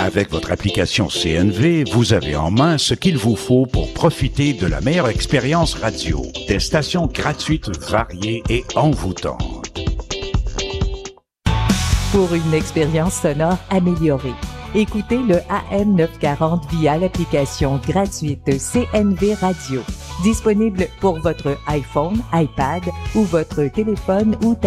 Avec votre application CNV, vous avez en main ce qu'il vous faut pour profiter de la meilleure expérience radio. Des stations gratuites, variées et envoûtantes. Pour une expérience sonore améliorée, écoutez le AM 940 via l'application gratuite CNV Radio. Disponible pour votre iPhone, iPad ou votre téléphone ou tablette.